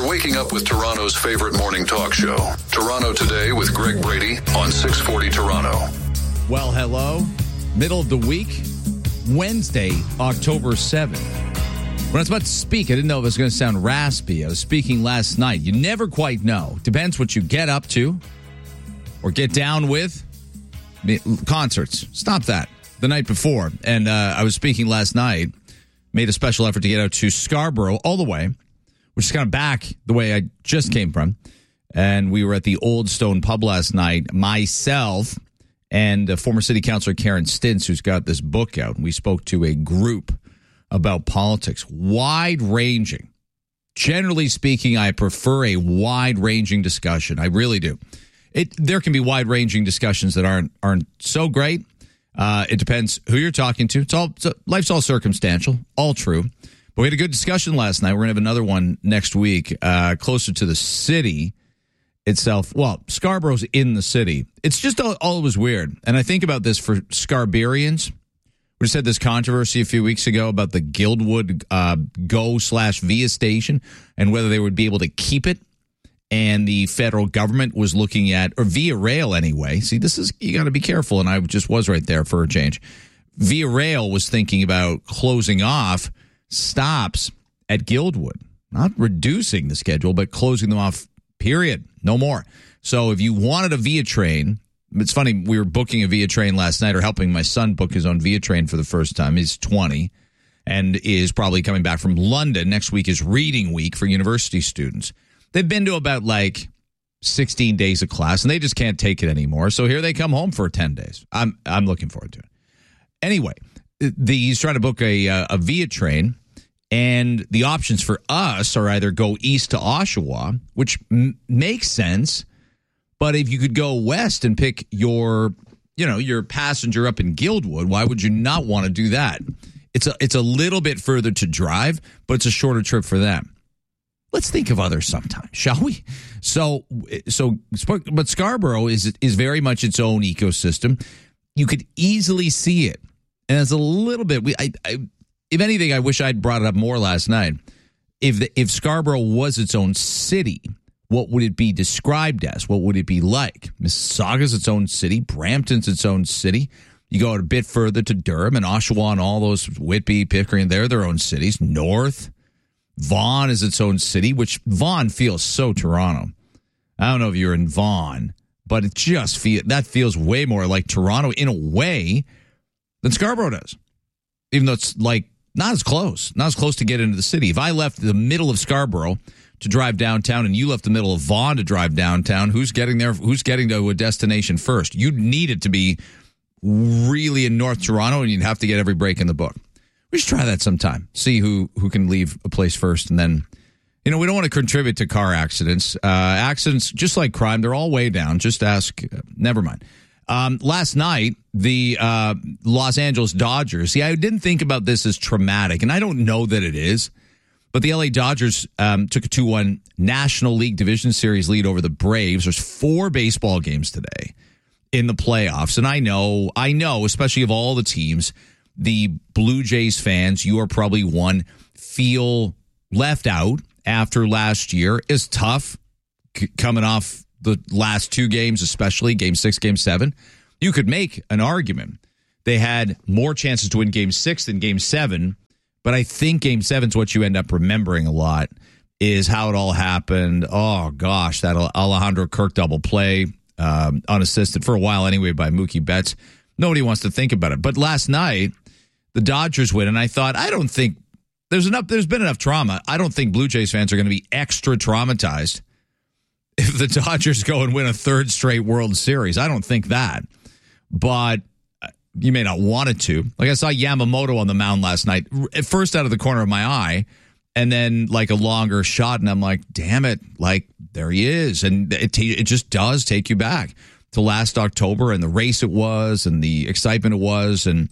waking up with Toronto's favorite morning talk show. Toronto Today with Greg Brady on 640 Toronto. Well, hello. Middle of the week, Wednesday, October 7th. When I was about to speak, I didn't know if it was going to sound raspy. I was speaking last night. You never quite know. Depends what you get up to or get down with. Concerts. Stop that. The night before. And I was speaking last night. Made a special effort to get out to Scarborough all the way, which is kind of back the way I just came from. And we were at the Old Stone Pub last night, myself and former city councilor Karen Stintz, who's got this book out. We spoke to a group about politics, wide-ranging. Generally speaking, I prefer a wide-ranging discussion. I really do. There can be wide-ranging discussions that aren't so great. It depends who you're talking to. Life's all circumstantial, all true. But we had a good discussion last night. We're going to have another one next week, closer to the city itself. Well, Scarborough's in the city. It's just always weird. And I think about this for Scarbarians. We just had this controversy a few weeks ago about the Guildwood Go/Via station and whether they would be able to keep it. And the federal government was looking at, or Via Rail anyway. See, you got to be careful. And I just was right there for a change. Via Rail was thinking about closing off stops at Guildwood, not reducing the schedule, but closing them off, period. No more. So if you wanted a Via train, it's funny, we were booking a Via train last night, or helping my son book his own Via train for the first time. He's 20 and is probably coming back from London. Next week is reading week for university students. They've been to about 16 days of class, and they just can't take it anymore. So here they come home for 10 days. I'm looking forward to it. Anyway, he's trying to book a Via train, and the options for us are either go east to Oshawa, which makes sense, but if you could go west and pick your passenger up in Guildwood, why would you not want to do that? It's a little bit further to drive, but it's a shorter trip for them. Let's think of others sometime, shall we? But Scarborough is very much its own ecosystem. You could easily see it, and it's a little bit. If anything, I wish I'd brought it up more last night. If Scarborough was its own city, what would it be described as? What would it be like? Mississauga's its own city. Brampton's its own city. You go a bit further to Durham and Oshawa and all those, Whitby, Pickering, they're their own cities. North. Vaughan is its own city, which Vaughan feels so Toronto. I don't know if you're in Vaughan, but it just feels way more like Toronto in a way than Scarborough does. Even though it's not as close to get into the city. If I left the middle of Scarborough to drive downtown and you left the middle of Vaughan to drive downtown, who's getting there? Who's getting to a destination first? You'd need it to be really in North Toronto, and you'd have to get every break in the book. We should try that sometime. See who can leave a place first. And then, we don't want to contribute to car accidents. Accidents, just like crime, they're all way down. Just ask. Never mind. Last night, the Los Angeles Dodgers. See, I didn't think about this as traumatic, and I don't know that it is. But the LA Dodgers took a 2-1 National League Division Series lead over the Braves. There's 4 baseball games today in the playoffs. And I know, especially of all the teams, the Blue Jays fans, you are probably one, feel left out after last year. Is tough coming off the last 2 games, especially Game 6, Game 7. You could make an argument. They had more chances to win Game 6 than Game 7, but I think Game 7 is what you end up remembering a lot, is how it all happened. Oh, gosh, that Alejandro Kirk double play, unassisted for a while anyway by Mookie Betts. Nobody wants to think about it. But last night, the Dodgers win, and I thought, I don't think there's been enough trauma. I don't think Blue Jays fans are going to be extra traumatized if the Dodgers go and win a 3rd straight World Series. I don't think that. But you may not want it to. I saw Yamamoto on the mound last night, at first out of the corner of my eye, and then a longer shot, and I'm like, damn it, there he is. And it just does take you back to last October and the race it was and the excitement it was, and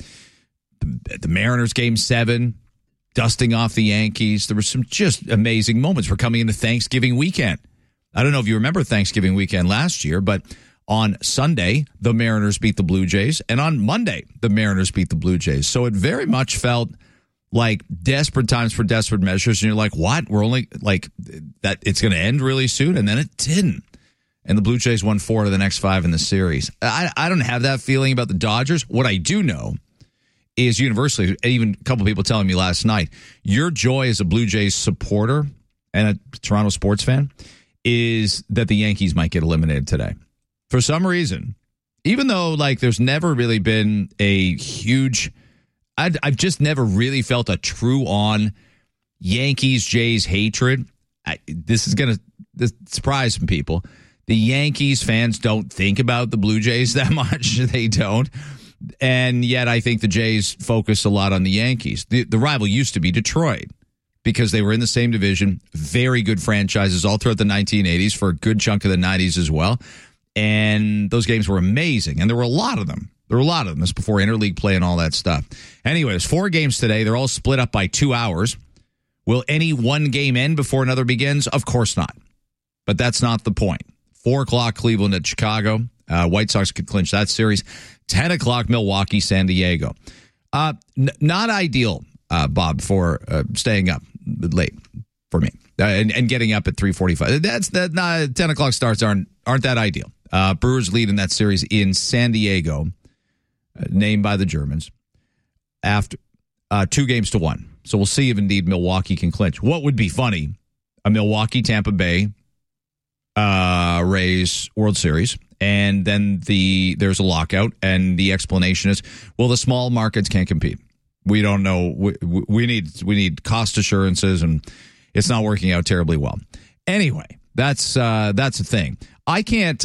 the Mariners Game 7, dusting off the Yankees. There were some just amazing moments. We're coming into Thanksgiving weekend. I don't know if you remember Thanksgiving weekend last year, but on Sunday, the Mariners beat the Blue Jays, and on Monday, the Mariners beat the Blue Jays. So it very much felt like desperate times for desperate measures. And you're like, what? We're only like that. It's going to end really soon. And then it didn't. And the Blue Jays won 4 of the next 5 in the series. I don't have that feeling about the Dodgers. What I do know is universally, even a couple people telling me last night, your joy as a Blue Jays supporter and a Toronto sports fan is that the Yankees might get eliminated today. For some reason, even though like there's never really been a huge, I've just never really felt a true on Yankees-Jays hatred. This is going to surprise some people. The Yankees fans don't think about the Blue Jays that much. They don't. And yet I think the Jays focus a lot on the Yankees. The rival used to be Detroit because they were in the same division. Very good franchises all throughout the 1980s for a good chunk of the 90s as well. And those games were amazing. And there were a lot of them. This before interleague play and all that stuff. Anyways, 4 games today. They're all split up by 2 hours. Will any one game end before another begins? Of course not. But that's not the point. 4 o'clock, Cleveland at Chicago. White Sox could clinch that series. 10 o'clock, Milwaukee, San Diego. Not ideal, Bob, for staying up late for me and getting up at 3:45. 10 o'clock starts aren't that ideal. Brewers lead in that series in San Diego, named by the Germans, after 2-1. So we'll see if indeed Milwaukee can clinch. What would be funny, a Milwaukee-Tampa Bay Rays World Series, and then there's a lockout, and the explanation is, well, the small markets can't compete. We don't know. We need cost assurances, and it's not working out terribly well. Anyway, that's a thing. I can't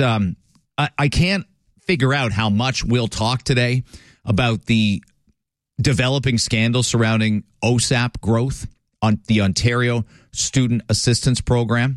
figure out how much we'll talk today about the developing scandal surrounding OSAP growth on the Ontario Student Assistance Program,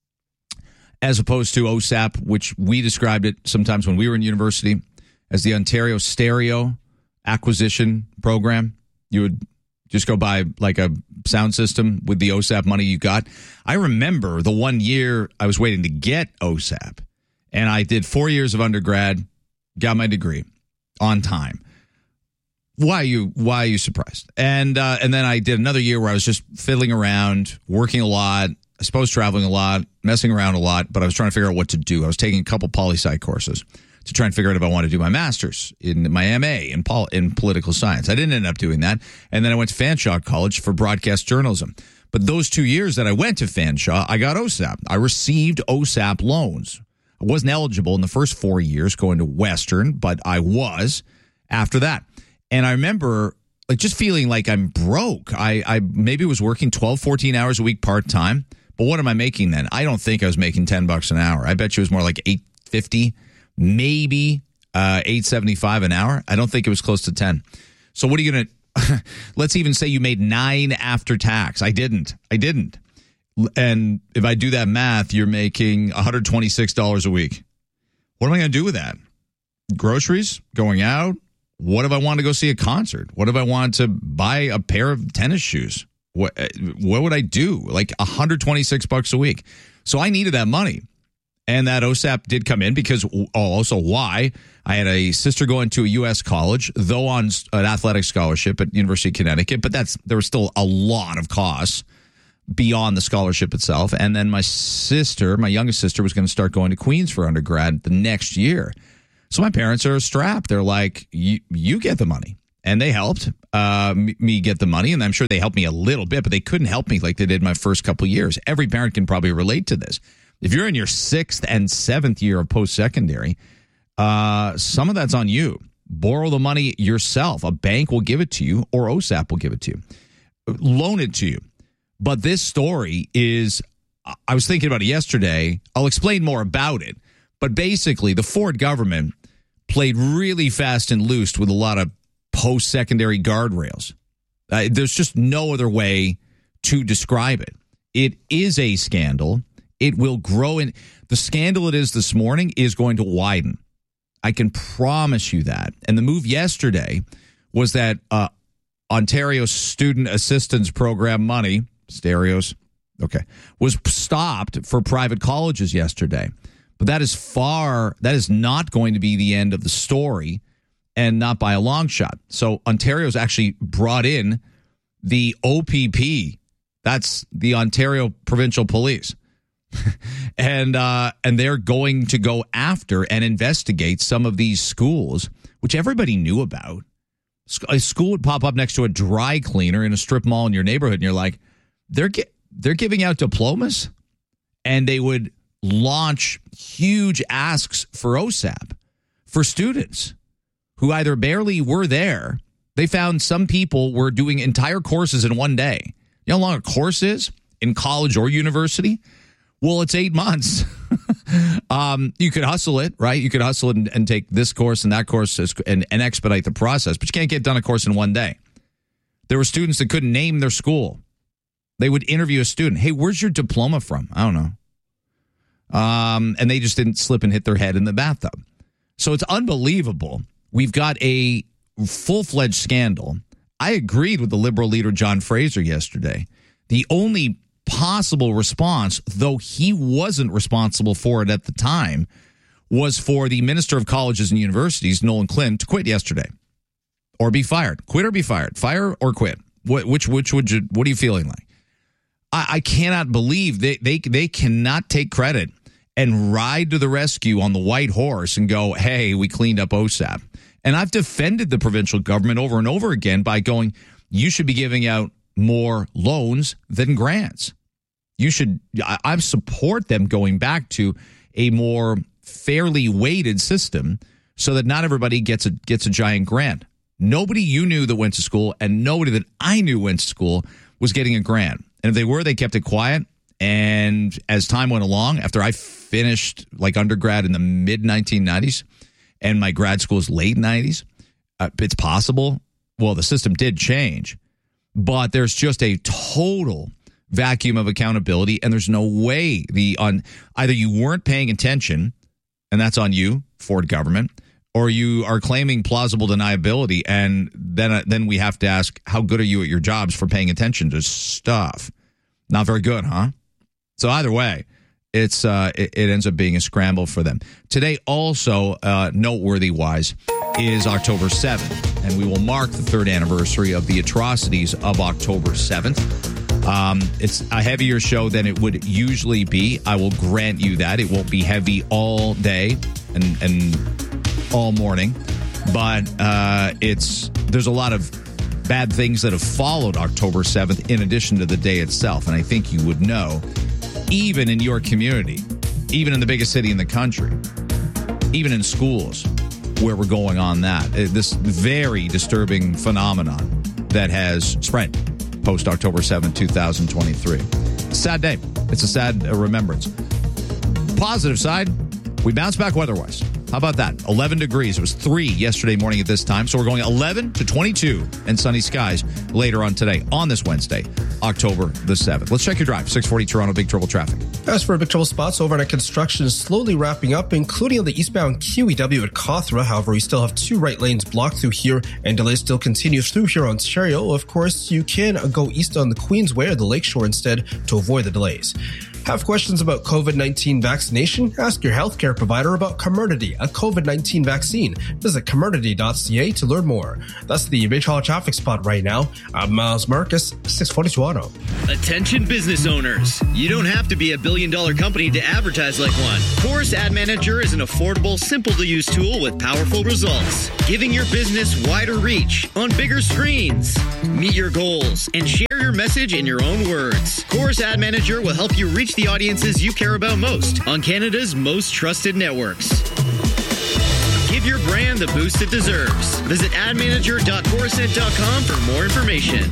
as opposed to OSAP, which we described it sometimes when we were in university as the Ontario Stereo Acquisition Program. You would just go buy like a sound system with the OSAP money you got. I remember the one year I was waiting to get OSAP, and I did 4 years of undergrad, got my degree on time. Why are you surprised? And then I did another year where I was just fiddling around, working a lot, I suppose traveling a lot, messing around a lot, but I was trying to figure out what to do. I was taking a couple poli-sci courses to try and figure out if I wanted to do my master's in my MA in political science. I didn't end up doing that. And then I went to Fanshawe College for broadcast journalism. But those 2 years that I went to Fanshawe, I got OSAP. I received OSAP loans. I wasn't eligible in the first 4 years going to Western, but I was after that. And I remember like just feeling like I'm broke. I maybe was working 12, 14 hours a week part-time. But what am I making then? I don't think I was making $10 an hour. I bet you it was more like $8.50, maybe $8.75 an hour. I don't think it was close to 10. So what are you going to let's even say you made 9 after tax. I didn't. And if I do that math, you're making $126 a week. What am I going to do with that? Groceries? Going out? What if I want to go see a concert? What if I want to buy a pair of tennis shoes? What would I do? Like $126 a week. So I needed that money. And that OSAP did come in because also why? I had a sister going to a U.S. college, though on an athletic scholarship at University of Connecticut, but there was still a lot of costs beyond the scholarship itself. And then my youngest sister, was going to start going to Queens for undergrad the next year. So my parents are strapped. They're like, you get the money. And they helped me get the money, and I'm sure they helped me a little bit, but they couldn't help me like they did my first couple of years. Every parent can probably relate to this. If you're in your 6th and 7th year of post-secondary, some of that's on you. Borrow the money yourself. A bank will give it to you, or OSAP will give it to you. Loan it to you. But this story is, I was thinking about it yesterday. I'll explain more about it. But basically, the Ford government played really fast and loose with a lot of post-secondary guardrails. There's just no other way to describe it. It is a scandal. It will grow. In the scandal it is this morning is going to widen. I can promise you that. And the move yesterday was that Ontario Student Assistance Program money, stereos, was stopped for private colleges yesterday. But that is not going to be the end of the story, and not by a long shot. So Ontario's actually brought in the OPP, that's the Ontario Provincial Police, and they're going to go after and investigate some of these schools, which everybody knew about. A school would pop up next to a dry cleaner in a strip mall in your neighborhood, and you're like, they're giving out diplomas, and they would launch huge asks for OSAP for students who either barely were there. They found some people were doing entire courses in one day. You know how long a course is in college or university? Well, it's 8 months. You could hustle it, right? You could hustle it and take this course and that course and expedite the process, but you can't get done a course in one day. There were students that couldn't name their school. They would interview a student. Hey, where's your diploma from? I don't know. And they just didn't slip and hit their head in the bathtub. So it's unbelievable. We've got a full-fledged scandal. I agreed with the Liberal leader, John Fraser, yesterday. The only possible response, though he wasn't responsible for it at the time, was for the Minister of Colleges and Universities, Nolan Klin, to quit yesterday or be fired. Quit or be fired. Fire or quit. What are you feeling like? I cannot believe they cannot take credit and ride to the rescue on the white horse and go, hey, we cleaned up OSAP. And I've defended the provincial government over and over again by going, you should be giving out more loans than grants. I support them going back to a more fairly weighted system so that not everybody gets a giant grant. Nobody you knew that went to school and nobody that I knew went to school was getting a grant. And if they were, they kept it quiet. And as time went along, after I finished like undergrad in the mid-1990s and my grad school is late 90s, it's possible. Well, the system did change, but there's just a total vacuum of accountability, and there's no way either you weren't paying attention, and that's on you, Ford government, or you are claiming plausible deniability, and then we have to ask, how good are you at your jobs for paying attention to stuff? Not very good, huh? So either way, it ends up being a scramble for them. Today also, noteworthy-wise, is October 7th, and we will mark the third anniversary of the atrocities of October 7th. It's a heavier show than it would usually be. I will grant you that. It won't be heavy all day and all morning, but there's a lot of bad things that have followed October 7th in addition to the day itself. And I think you would know, even in your community, even in the biggest city in the country, even in schools where we're going on that, this very disturbing phenomenon that has spread post-October 7th, 2023. Sad day. It's a sad remembrance. Positive side, we bounce back weather-wise. How about that? 11 degrees. It was 3 yesterday morning at this time. So we're going 11 to 22 and sunny skies later on today on this Wednesday, October the 7th. Let's check your drive. 640 Toronto, Big Trouble traffic. As for Big Trouble spots, overnight construction is slowly wrapping up, including on the eastbound QEW at Cawthra. However, we still have 2 right lanes blocked through here, and delays still continue through here, Ontario. Of course, you can go east on the Queensway or the Lakeshore instead to avoid the delays. Have questions about COVID-19 vaccination? Ask your healthcare provider about Comirnaty, a COVID-19 vaccine. Visit Comirnaty.ca to learn more. That's the Big Trouble traffic spot right now. I'm Miles Marcus, 640 Toronto. Attention business owners. You don't have to be a billion-dollar company to advertise like one. Chorus Ad Manager is an affordable, simple-to-use tool with powerful results, giving your business wider reach on bigger screens. Meet your goals and share your message in your own words. Chorus Ad Manager will help you reach the audiences you care about most on Canada's most trusted networks. Give your brand the boost it deserves. Visit admanager.chorusnet.com for more information.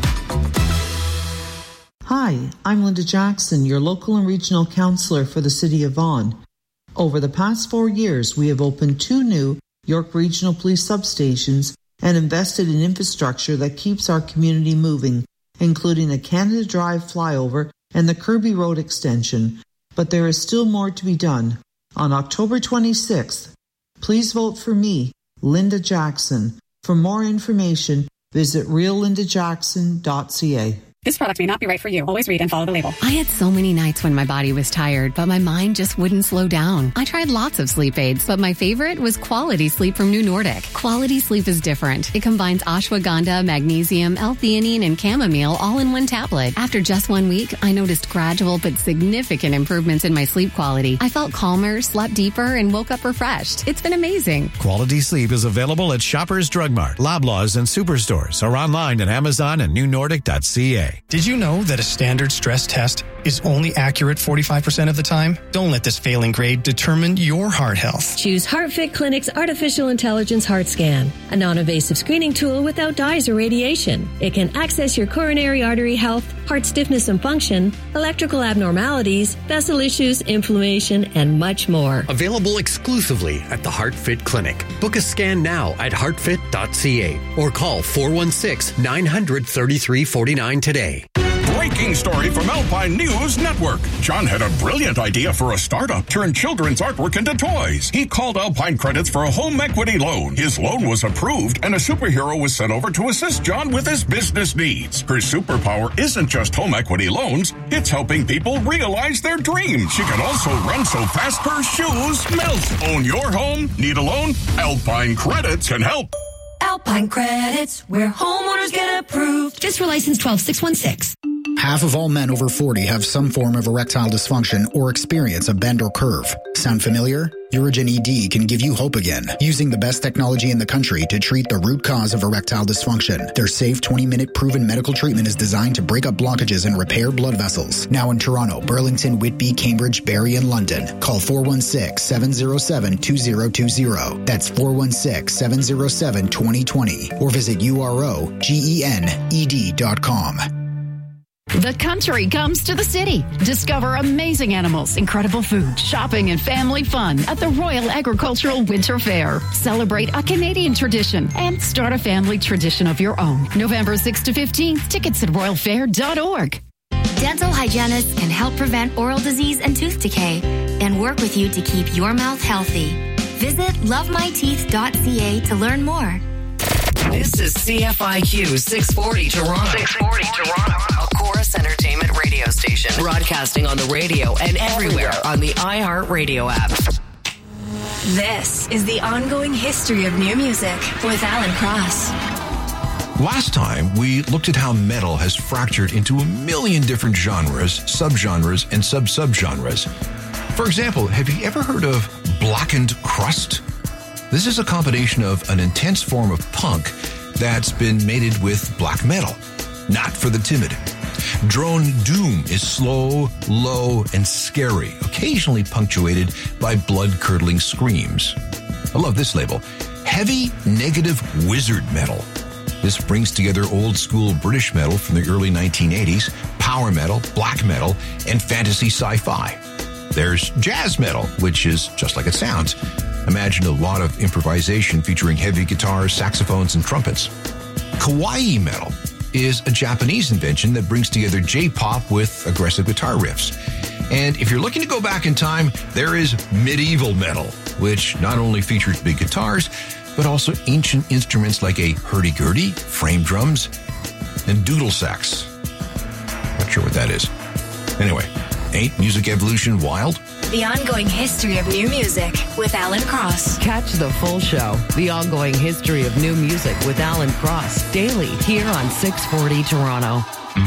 Hi, I'm Linda Jackson, your local and regional councillor for the City of Vaughan. Over the past 4 years, we have opened 2 new York Regional Police substations and invested in infrastructure that keeps our community moving, including the Canada Drive flyover and the Kirby Road extension. But there is still more to be done. On October 26th, please vote for me, Linda Jackson. For more information, visit reallindajackson.ca. This product may not be right for you. Always read and follow the label. I had so many nights when my body was tired, but my mind just wouldn't slow down. I tried lots of sleep aids, but my favorite was Quality Sleep from New Nordic. Quality Sleep is different. It combines ashwagandha, magnesium, L-theanine, and chamomile all in one tablet. After just 1 week, I noticed gradual but significant improvements in my sleep quality. I felt calmer, slept deeper, and woke up refreshed. It's been amazing. Quality Sleep is available at Shoppers Drug Mart, Loblaws, and Superstores, or online at Amazon and newnordic.ca. Did you know that a standard stress test is only accurate 45% of the time? Don't let this failing grade determine your heart health. Choose HeartFit Clinic's Artificial Intelligence Heart Scan, a non-invasive screening tool without dyes or radiation. It can access your coronary artery health, heart stiffness and function, electrical abnormalities, vessel issues, inflammation, and much more. Available exclusively at the HeartFit Clinic. Book a scan now at heartfit.ca or call 416-900-3349 today. Breaking story from Alpine News Network. John had a brilliant idea for a startup, turn children's artwork into toys. He called Alpine Credits for a home equity loan. His loan was approved, and a superhero was sent over to assist John with his business needs. Her superpower isn't just home equity loans, it's helping people realize their dreams. She can also run so fast her shoes melt. Own your home? Need a loan? Alpine Credits can help. Alpine Credits, where homeowners get approved. Just for license 12616. Half of all men over 40 have some form of erectile dysfunction or experience a bend or curve. Sound familiar? Urigen ED can give you hope again, using the best technology in the country to treat the root cause of erectile dysfunction. Their safe 20-minute proven medical treatment is designed to break up blockages and repair blood vessels. Now in Toronto, Burlington, Whitby, Cambridge, Barrie, and London. Call 416-707-2020. That's 416-707-2020. Or visit UROGENED.com. The country comes to the city. Discover amazing animals, incredible food, shopping, and family fun at the Royal Agricultural Winter Fair. Celebrate a Canadian tradition and start a family tradition of your own. November 6th to 15th. Tickets at royalfair.org. Dental hygienists can help prevent oral disease and tooth decay and work with you to keep your mouth healthy. Visit lovemyteeth.ca to learn more. This is CFIQ 640 Toronto. 640 Toronto. A Chorus Entertainment radio station. Broadcasting on the radio and everywhere on the iHeartRadio app. This is the ongoing history of new music with Alan Cross. Last time, we looked at how metal has fractured into a million different genres, subgenres, and sub-subgenres. For example, have you ever heard of Blackened Crust? This is a combination of an intense form of punk that's been mated with black metal. Not for the timid. Drone Doom is slow, low, and scary, occasionally punctuated by blood-curdling screams. I love this label. Heavy Negative Wizard Metal. This brings together old-school British metal from the early 1980s, power metal, black metal, and fantasy sci-fi. There's jazz metal, which is just like it sounds. Imagine a lot of improvisation featuring heavy guitars, saxophones, and trumpets. Kawaii metal is a Japanese invention that brings together J-pop with aggressive guitar riffs. And if you're looking to go back in time, there is medieval metal, which not only features big guitars, but also ancient instruments like a hurdy-gurdy, frame drums, and doodle sax. Not sure what that is. Anyway, ain't music evolution wild? The ongoing history of new music with Alan Cross. Catch the full show, The Ongoing History of New Music with Alan Cross, daily here on 640 Toronto.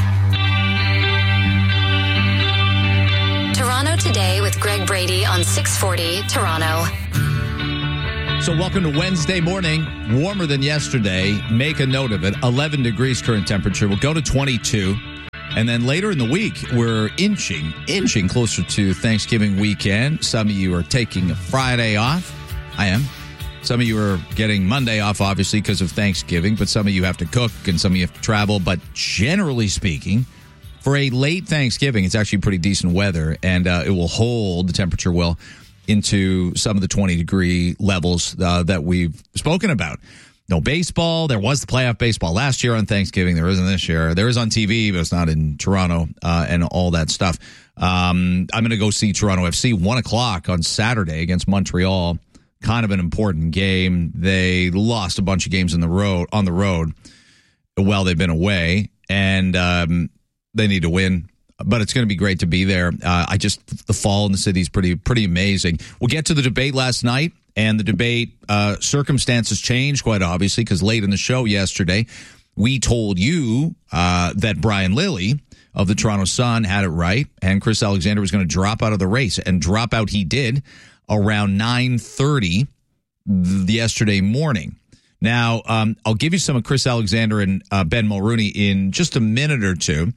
Toronto Today with Greg Brady on 640 Toronto. So welcome to Wednesday morning. Warmer than yesterday. Make a note of it. 11 degrees current temperature. We'll go to 22. And then later in the week, we're inching closer to Thanksgiving weekend. Some of you are taking a Friday off. I am. Some of you are getting Monday off, obviously, because of Thanksgiving. But some of you have to cook and some of you have to travel. But generally speaking, for a late Thanksgiving, it's actually pretty decent weather. And it will hold, the temperature will, into some of the 20-degree levels that we've spoken about. No baseball. There was the playoff baseball last year on Thanksgiving. There isn't this year. There is on TV, but it's not in Toronto and all that stuff. I'm going to go see Toronto FC 1 o'clock on Saturday against Montreal. Kind of an important game. They lost a bunch of games on the road while they've been away. And They need to win. But it's going to be great to be there. The fall in the city is pretty amazing. We'll get to the debate last night, and the debate circumstances changed quite obviously because late in the show yesterday, we told you that Brian Lilley of the Toronto Sun had it right, and Chris Alexander was going to drop out of the race, and drop out he did around 9:30 yesterday morning. Now, I'll give you some of Chris Alexander and Ben Mulroney in just a minute or two.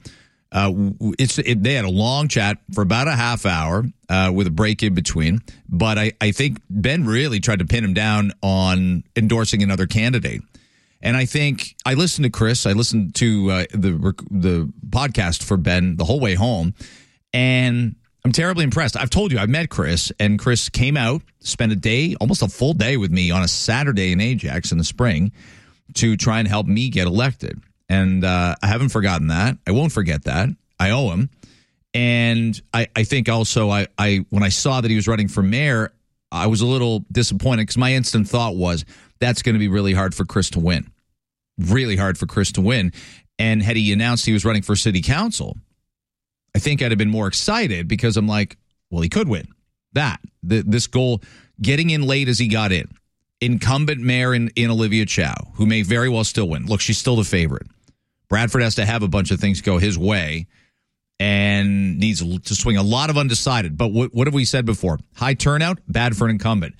They had a long chat for about a half hour with a break in between. But I think Ben really tried to pin him down on endorsing another candidate. And I think I listened to Chris. I listened to the podcast for Ben the whole way home. And I'm terribly impressed. I've told you, I met Chris. And Chris came out, spent a day, almost a full day with me on a Saturday in Ajax in the spring to try and help me get elected. And I haven't forgotten that. I won't forget that. I owe him. And I think also when I saw that he was running for mayor, I was a little disappointed because my instant thought was that's going to be really hard for Chris to win. Really hard for Chris to win. And had he announced he was running for city council, I think I'd have been more excited because I'm like, well, he could win. This goal, getting in late as he got in. Incumbent mayor in Olivia Chow, who may very well still win. Look, she's still the favorite. Bradford has to have a bunch of things go his way and needs to swing a lot of undecided. But what have we said before? High turnout, bad for an incumbent.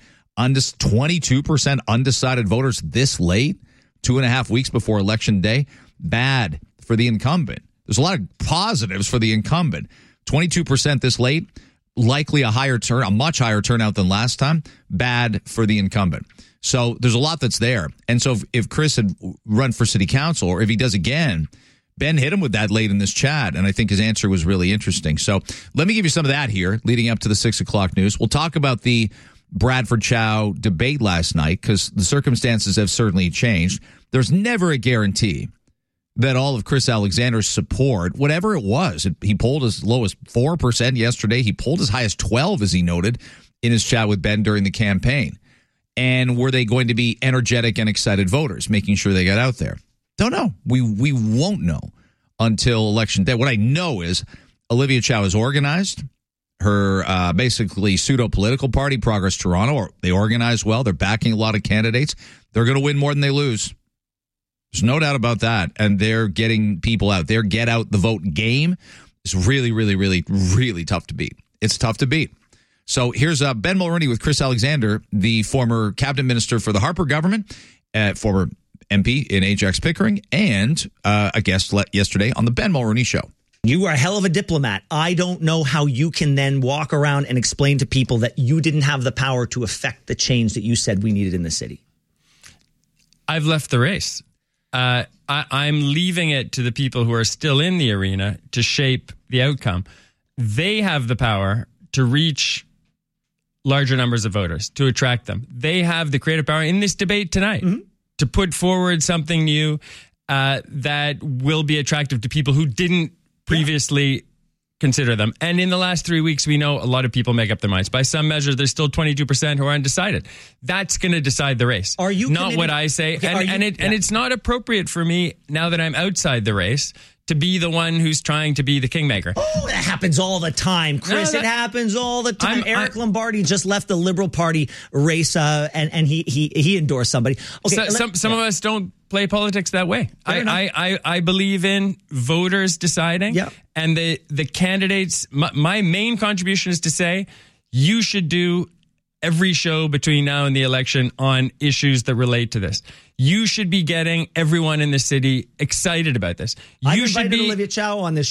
22% undecided voters this late, 2.5 weeks before Election Day, bad for the incumbent. There's a lot of positives for the incumbent. 22% this late, likely a much higher turnout than last time, bad for the incumbent. So there's a lot that's there. And so if Chris had run for city council, or if he does again, Ben hit him with that late in this chat, and I think his answer was really interesting. So let me give you some of that here leading up to the 6 o'clock news. We'll talk about the Bradford Chow debate last night because the circumstances have certainly changed. There's never a guarantee that all of Chris Alexander's support, whatever it was, he polled as low as 4% yesterday. He polled as high as 12%, as he noted in his chat with Ben during the campaign. And were they going to be energetic and excited voters, making sure they got out there? Don't know. We won't know until Election Day. What I know is Olivia Chow is organized. Her basically pseudo-political party, Progress Toronto, they organize well. They're backing a lot of candidates. They're going to win more than they lose. There's no doubt about that. And they're getting people out. Their get out the vote game is really, really, really, really tough to beat. It's tough to beat. So here's Ben Mulroney with Chris Alexander, the former cabinet minister for the Harper government, former MP in Ajax Pickering, and a guest yesterday on the Ben Mulroney Show. You are a hell of a diplomat. I don't know how you can then walk around and explain to people that you didn't have the power to affect the change that you said we needed in the city. I've left the race. I'm leaving it to the people who are still in the arena to shape the outcome. They have the power to reach larger numbers of voters, to attract them. They have the creative power in this debate tonight to put forward something new that will be attractive to people who didn't previously consider them. And in the last 3 weeks, we know a lot of people make up their minds. By some measure, there's still 22% who are undecided. That's going to decide the race. Are you not what I say? Okay, and it's not appropriate for me, now that I'm outside the race, to be the one who's trying to be the kingmaker. Oh, that happens all the time, Chris. It happens all the time. Eric Lombardi just left the Liberal Party race, and he endorsed somebody. Okay, some of us don't play politics that way. I believe in voters deciding, and the candidates. My main contribution is to say you should do every show between now and the election on issues that relate to this. You should be getting everyone in the city excited about this. I've invited Olivia Chow on this